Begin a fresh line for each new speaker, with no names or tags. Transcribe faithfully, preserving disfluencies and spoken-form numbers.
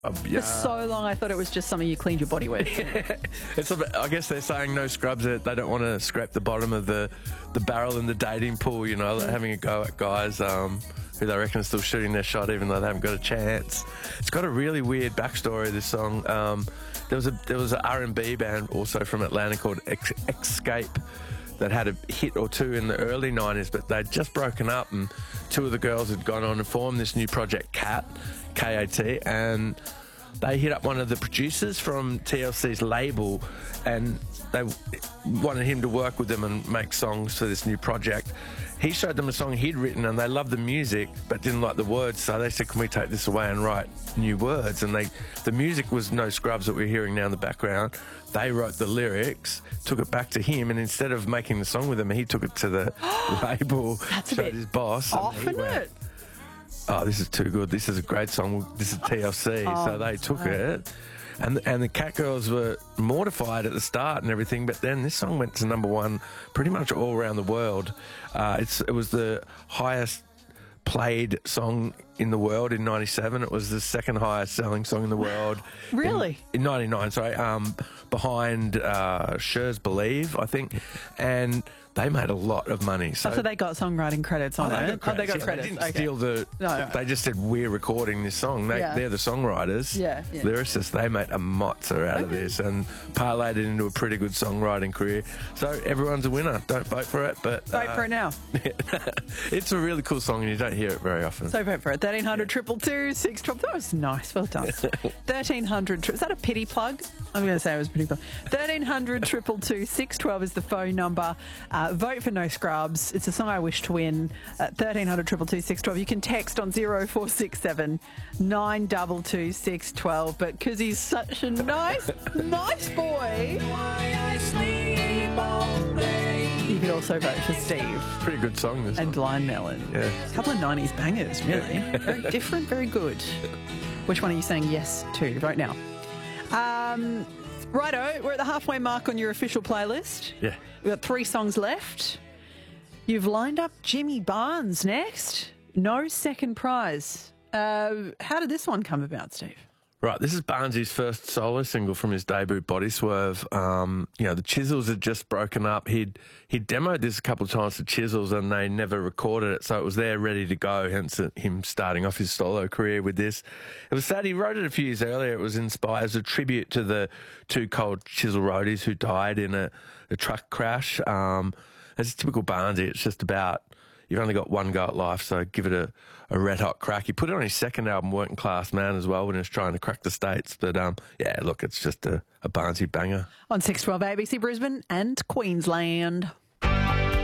Uh, yeah.
For so long, I thought it was just something you cleaned your body with.
It's a bit, I guess they're saying no scrubs. They don't want to scrape the bottom of the, the barrel in the dating pool, you know, like having a go at guys um, who they reckon are still shooting their shot even though they haven't got a chance. It's got a really weird backstory, this song. Um, there was a there was an R and B band also from Atlanta called Ex- Escape that had a hit or two in the early nineties, but they'd just broken up, and two of the girls had gone on and formed this new project, Cat, K A T, and they hit up one of the producers from T L C's label, and they wanted him to work with them and make songs for this new project. He showed them a song he'd written, and they loved the music but didn't like the words, so they said, can we take this away and write new words? And they, the music was No Scrubs that we're hearing now in the background. They wrote the lyrics, took it back to him, and instead of making the song with him, he took it to the label,
That's a
showed
bit
his boss.
off,
and he
isn't
went,
it?
oh, this is too good. This is a great song. This is T L C.
Oh,
so they took
no.
it. And, and the Cat Girls were mortified at the start and everything, but then this song went to number one pretty much all around the world. Uh, it's, it was the highest played song in the world in ninety-seven. It was the second highest selling song in the world.
Really?
In, in ninety-nine, sorry. Um, behind uh, Cher's Believe, I think. And they made a lot of money. So,
Oh, so they got songwriting credits on
Oh,
it.
they got
Oh, they got
yeah,
credits.
They didn't
Okay.
steal the.
No, no.
They just said we're recording this song. They,
Yeah.
They're the songwriters.
Yeah, yeah.
Lyricists. They made a mozza out of
Okay.
this and parlayed it into a pretty good songwriting career. So everyone's a winner. Don't vote for it, but
Vote
uh,
for it now.
it's a really cool song, and you don't hear it very often.
So vote for it. thirteen hundred, two two two, six one two. That was nice. Well done. thirteen hundred. Is that a pity plug? I'm going to say it was a pity plug. thirteen hundred, two two two, six one two is the phone number. Uh, vote for No Scrubs. It's a song I wish to win. At thirteen hundred, two two two, six one two. You can text on zero four six seven, nine two two, six one two. But because he's such a nice, nice boy, you could also vote for Steve
Pretty good song, this
and
one.
Blind Melon.
Yeah.
A couple of nineties bangers, really. Very different, very good. Which one are you saying yes to? Vote now. Um, righto, we're at the halfway mark on your official playlist.
Yeah.
We've got three songs left. You've lined up Jimmy Barnes next. No second prize. Uh, how did this one come about, Steve?
Right, this is Barnsy's first solo single from his debut, Body Swerve. Um, you know, the Chisels had just broken up. He'd he'd demoed this a couple of times to Chisels, and they never recorded it, so it was there ready to go, hence him starting off his solo career with this. It was sad. He wrote it a few years earlier. It was inspired as a tribute to the two Cold Chisel roadies who died in a, a truck crash. Um, it's typical Barnsy. It's just about... You've only got one go at life, so give it a, a red-hot crack. He put it on his second album, Working Class Man, as well, when he was trying to crack the States. But, um, yeah, look, it's just a, a Barnsy banger.
On six twelve A B C Brisbane and Queensland.